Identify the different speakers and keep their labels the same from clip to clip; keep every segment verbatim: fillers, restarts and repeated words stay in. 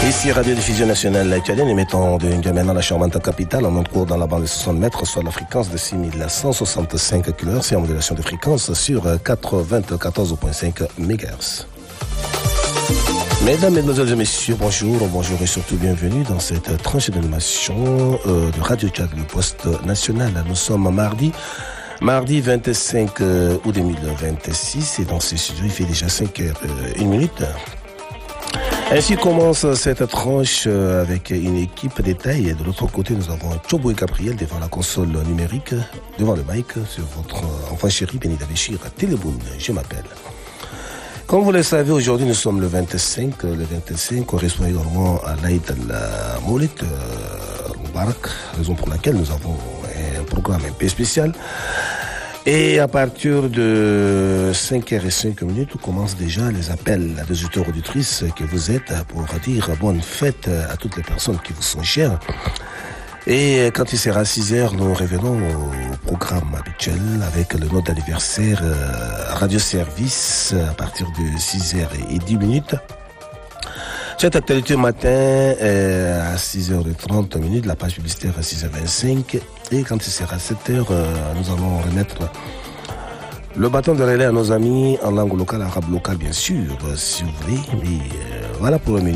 Speaker 1: Ici, Radio-Diffusion Nationale Italienne, émettant de N'Djamena, la charmante capitale, en onde court dans la bande de soixante mètres, soit la fréquence de six mille cent soixante-cinq kilohertz, c'est en modulation de fréquence sur quatre-vingt-quatorze virgule cinq mégahertz. Mesdames, Mesdemoiselles et Messieurs, bonjour, bonjour et surtout bienvenue dans cette tranche d'animation euh, de Radio Tchad, le poste national. Nous sommes mardi, mardi vingt-cinq août deux mille vingt-six et dans ce studio, il fait déjà cinq heures une minute. Ainsi commence cette tranche avec une équipe détail. Et de l'autre côté, nous avons Chobo et Gabriel devant la console numérique, devant le mic, sur votre enfant chéri, Benida Béchir, Téléboune, je m'appelle. Comme vous le savez, aujourd'hui, nous sommes le vingt-cinq. Le vingt-cinq correspond également à l'Aïd al-Moulit, Moubarak, raison pour laquelle nous avons un programme un peu spécial. Et à partir de cinq heures cinq minutes, on commence déjà les appels à des auditeurs auditrices que vous êtes pour dire bonne fête à toutes les personnes qui vous sont chères. Et quand il sera six heures, nous revenons au programme habituel avec le note d'anniversaire Radio Service à partir de six heures dix minutes. Cette actualité matin euh, à six heures trente minutes, la page publicitaire à six heures vingt-cinq. Et quand il sera sept heures, euh, nous allons remettre le bâton de relais à nos amis en langue locale, arabe locale bien sûr, euh, si vous voulez. Mais euh, voilà pour le menu.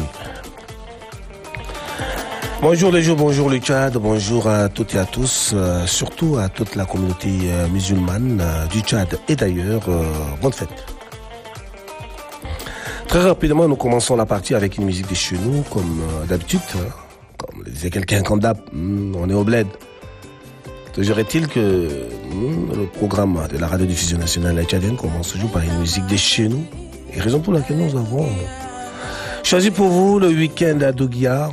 Speaker 1: Bonjour les jours, bonjour le Tchad, bonjour à toutes et à tous, euh, surtout à toute la communauté euh, musulmane euh, du Tchad et d'ailleurs. Euh, bonne fête. Très rapidement, nous commençons la partie avec une musique de chez nous, comme euh, d'habitude. Hein, comme le disait quelqu'un comme d'hab, hmm, on est au bled. Toujours est-il que hmm, le programme de la Radio-Diffusion Nationale Italienne commence toujours par une musique de chez nous. Et raison pour laquelle nous avons choisi pour vous le week-end à Dougia.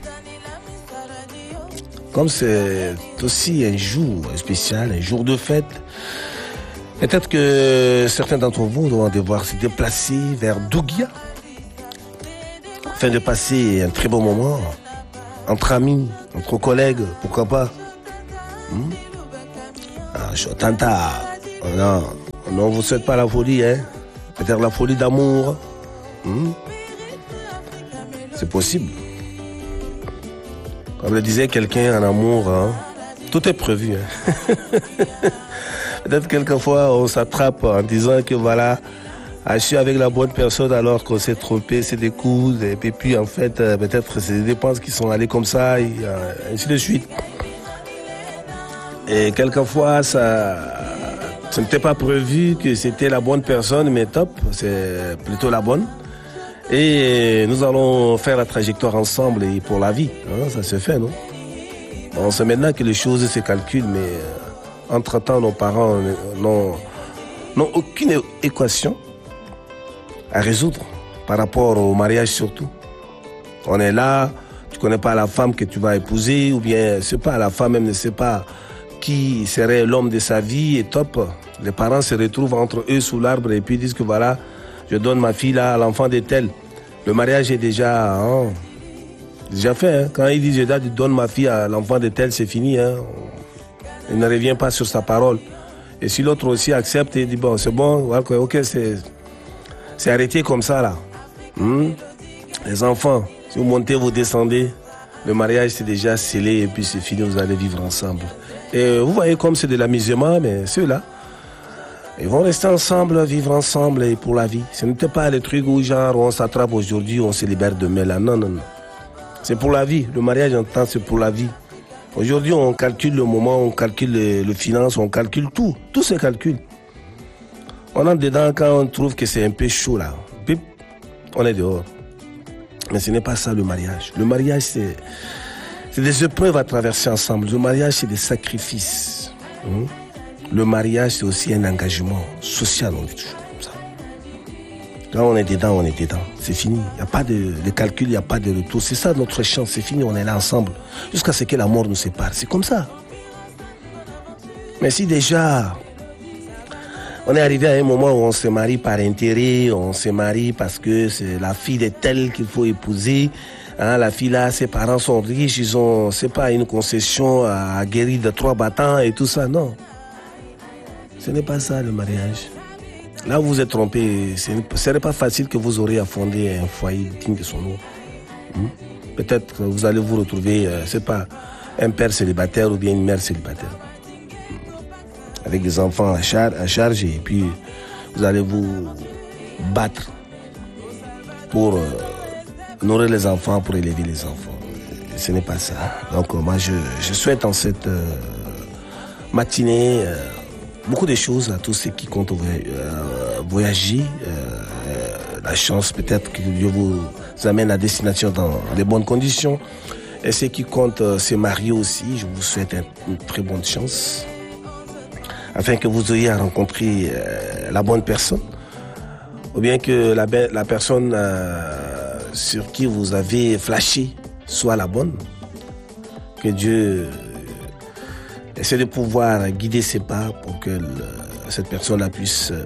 Speaker 1: Comme c'est aussi un jour spécial, un jour de fête, peut-être que certains d'entre vous vont devoir se déplacer vers Dougia afin de passer un très beau moment entre amis, entre collègues, pourquoi pas. Hmm? Ah, je tanta. Non, on ne vous souhaite pas la folie, hein. Peut-être la folie d'amour. Hmm? C'est possible. Comme le disait quelqu'un en amour, hein, tout est prévu. Hein. Peut-être quelquefois on s'attrape en disant que voilà, je suis avec la bonne personne alors qu'on s'est trompé, c'est des coups, et puis en fait, peut-être c'est des dépenses qui sont allées comme ça, et ainsi de suite. Et quelquefois, ça, ça n'était pas prévu que c'était la bonne personne, mais top, c'est plutôt la bonne. Et nous allons faire la trajectoire ensemble et pour la vie. Hein, ça se fait, non? On sait maintenant que les choses se calculent, mais euh, entre-temps, nos parents n'ont, n'ont aucune équation à résoudre par rapport au mariage surtout. On est là, tu ne connais pas la femme que tu vas épouser, ou bien c'est pas la femme même ne sait pas qui serait l'homme de sa vie, et top. Les parents se retrouvent entre eux sous l'arbre et puis disent que voilà, je donne ma fille là à l'enfant de tel. Le mariage est déjà, hein, déjà fait. Hein. Quand il dit je donne ma fille à l'enfant de tel, c'est fini. Hein. Il ne revient pas sur sa parole. Et si l'autre aussi accepte et dit bon, c'est bon, ok, c'est, c'est arrêté comme ça là. Hmm? Les enfants, si vous montez, vous descendez, le mariage c'est déjà scellé et puis c'est fini, vous allez vivre ensemble. Et vous voyez comme c'est de l'amusement, mais ceux-là, ils vont rester ensemble, vivre ensemble et pour la vie. Ce n'était pas le truc où genre on s'attrape aujourd'hui, on se libère demain là. Non, non, non. C'est pour la vie. Le mariage en temps, c'est pour la vie. Aujourd'hui, on calcule le moment, on calcule le, le finance, on calcule tout. Tout se calcule. On entre dedans quand on trouve que c'est un peu chaud là. Pip, on est dehors. Mais ce n'est pas ça le mariage. Le mariage, c'est, c'est des épreuves à traverser ensemble. Le mariage, c'est des sacrifices. Hum? Le mariage, c'est aussi un engagement social, on dit toujours comme ça. Quand on est dedans, on est dedans. C'est fini. Il n'y a pas de, de calcul, il n'y a pas de retour. C'est ça notre chance, c'est fini, on est là ensemble. Jusqu'à ce que la mort nous sépare. C'est comme ça. Mais si déjà, on est arrivé à un moment où on se marie par intérêt, on se marie parce que c'est la fille de telle qu'il faut épouser. Hein, la fille là, ses parents sont riches, ils ont, c'est pas une concession à guérir de trois battants et tout ça, non. Ce n'est pas ça le mariage. Là où vous êtes trompé, ce n'est pas facile que vous aurez à fonder un foyer digne de son nom. Peut-être que vous allez vous retrouver, euh, c'est pas un père célibataire ou bien une mère célibataire. Avec des enfants à, char à charge et puis vous allez vous battre pour euh, nourrir les enfants, pour élever les enfants. Et ce n'est pas ça. Donc euh, moi je, je souhaite en cette euh, matinée euh, beaucoup de choses à tous ceux qui comptent euh, voyager. Euh, la chance peut-être que Dieu vous amène à destination dans les bonnes conditions. Et ceux qui comptent euh, se marier aussi, je vous souhaite un, une très bonne chance. Afin que vous ayez à rencontrer euh, la bonne personne. Ou bien que la, la personne euh, sur qui vous avez flashé soit la bonne. Que Dieu essaie de pouvoir guider ses pas pour que le, cette personne-là puisse euh,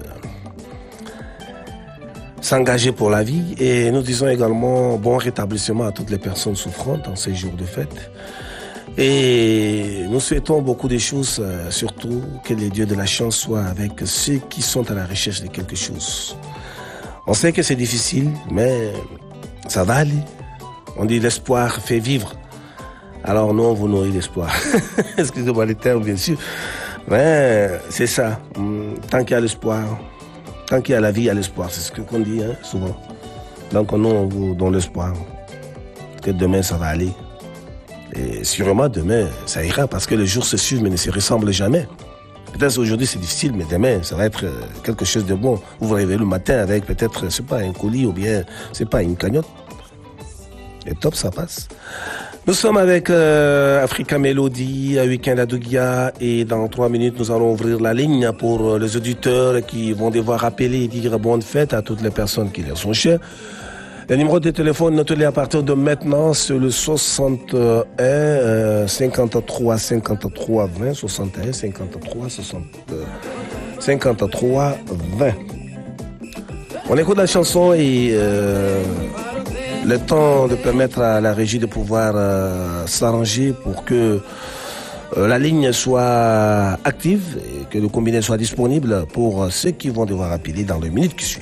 Speaker 1: s'engager pour la vie. Et nous disons également bon rétablissement à toutes les personnes souffrantes en ces jours de fête. Et nous souhaitons beaucoup de choses, euh, surtout que les dieux de la chance soient avec ceux qui sont à la recherche de quelque chose. On sait que c'est difficile, mais ça va aller. On dit l'espoir fait vivre. Alors nous, on vous nourrit l'espoir. Excusez-moi les termes, bien sûr. Mais c'est ça. Tant qu'il y a l'espoir, tant qu'il y a la vie, il y a l'espoir. C'est ce qu'on dit hein, souvent. Donc nous, on vous donne l'espoir que demain, ça va aller. Et sûrement, demain, ça ira parce que les jours se suivent mais ne se ressemblent jamais. Peut-être aujourd'hui, c'est difficile, mais demain, ça va être quelque chose de bon. Vous vous réveillez le matin avec peut-être, je sais pas, un colis ou bien, je sais pas, une cagnotte. Et top, ça passe. Nous sommes avec euh, Africa Melody, Week-end à Dougia, et dans trois minutes, nous allons ouvrir la ligne pour les auditeurs qui vont devoir appeler et dire bonne fête à toutes les personnes qui leur sont chères. Le numéro de téléphone notez-le à partir de maintenant, c'est le soixante et un euh, cinquante-trois cinquante-trois vingt, soixante et un cinquante-trois soixante, euh, cinquante-trois vingt. On écoute la chanson et euh, le temps de permettre à la régie de pouvoir euh, s'arranger pour que euh, la ligne soit active et que le combiné soit disponible pour ceux qui vont devoir appeler dans les minutes qui suivent.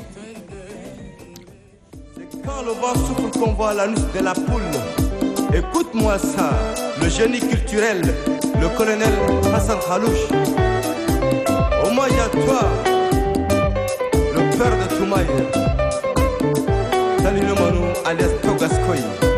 Speaker 2: Quand le vent souffle qu'on voit la nuit de la poule, écoute-moi ça, le génie culturel, le colonel Hassan Khalouche. Hommage à toi, le père de Toumaï, Danilo Manou alias Togaskoy.